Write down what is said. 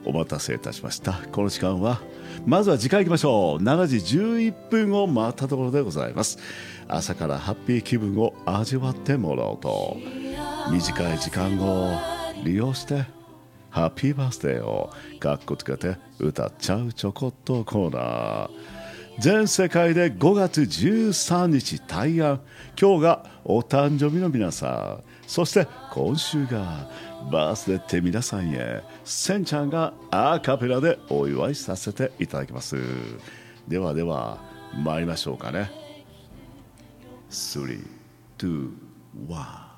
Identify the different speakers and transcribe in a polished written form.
Speaker 1: お待たせいたしました。この時間はまずは次回行きましょう。7時11分を待ったところでございます。朝からハッピー気分を味わってもらおうと、短い時間を利用してハッピーバースデーをかっこつけて歌っちゃうちょこっとコーナー。全世界で5月13日大安。今日がお誕生日の皆さん、そして今週がバースデーって皆さんへせんちゃんがアカペラでお祝いさせていただきます。ではでは参りましょうかね。3、2、1